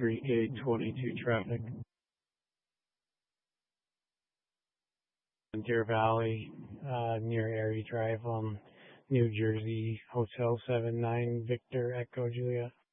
3822 traffic. Deer Valley, near Erie Drive, New Jersey, Hotel 79, Victor Echo Juliet.